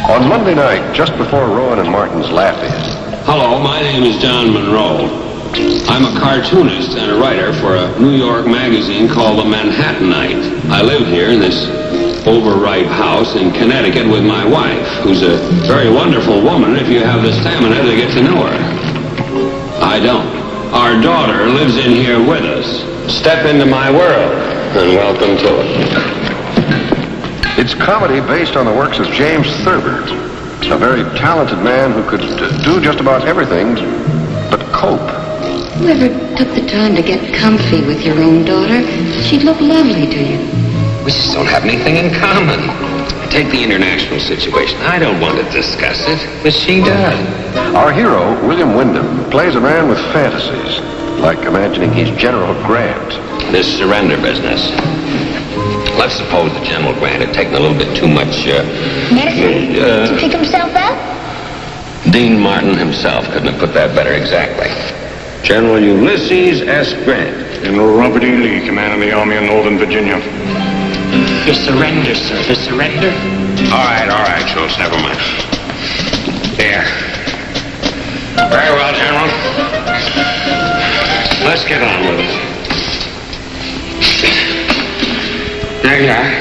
On Monday night, just before Rowan and Martin's laugh-in. Hello, my name is John Monroe. I'm a cartoonist and a writer for a New York magazine called The Manhattanite. I live here in this overripe house in Connecticut with my wife, who's a very wonderful woman if you have the stamina to get to know her. I don't. Our daughter lives in here with us. Step into my world, and welcome to it. It's comedy based on the works of James Thurber, a very talented man who could do just about everything but cope. You ever took the time to get comfy with your own daughter? She'd look lovely to you. We just don't have anything in common. Take the international situation. I don't want to discuss it, but she does. Our hero, William Wyndham, plays a man with fantasies, like imagining he's General Grant. This surrender business. Let's suppose that General Grant had taken a little bit too much, Medicine? To pick himself up? Dean Martin himself couldn't have put that better exactly. General Ulysses S. Grant. General Robert E. Lee, commanding the Army of Northern Virginia. The surrender, sir. The surrender? All right, Schultz, never mind. There. Very well, General. Let's get on with it. There you are.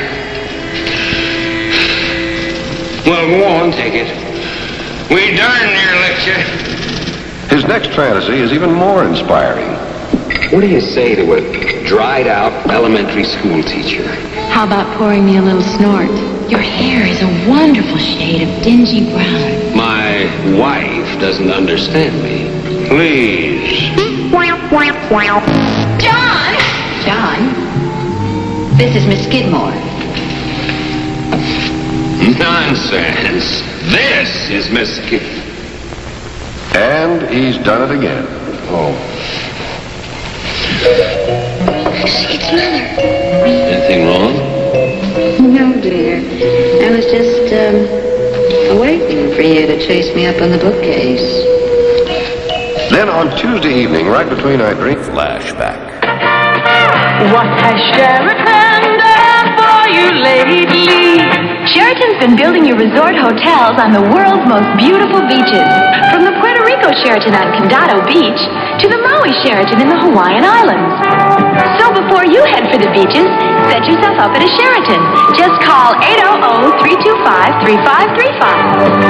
Well, go on, take it. We darn near licked you. His next fantasy is even more inspiring. What do you say to a dried-out elementary school teacher? How about pouring me a little snort? Your hair is a wonderful shade of dingy brown. My wife doesn't understand me. Please. John! John? This is Miss Skidmore. Nonsense. This is Miss And he's done it again. Oh. It's Mother. Anything wrong? No, dear. I was just, waiting for you to chase me up on the bookcase. Then on Tuesday evening, right between our drinks, Flashback. What has Sheraton done for you lately? Sheraton's been building you resort hotels on the world's most beautiful beaches. From the Puerto Rico Sheraton on Condado Beach to the Maui Sheraton in the Hawaiian Islands. So before you head for the beaches, set yourself up at a Sheraton. Just call 800-325-3535.